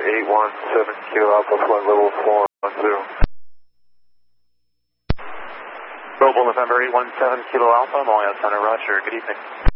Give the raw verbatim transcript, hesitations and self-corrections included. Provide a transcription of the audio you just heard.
eight one seven Kilo Alpha, flight level four one zero. Global November eight one seven Kilo Alpha, Montreal Center, roger, good evening.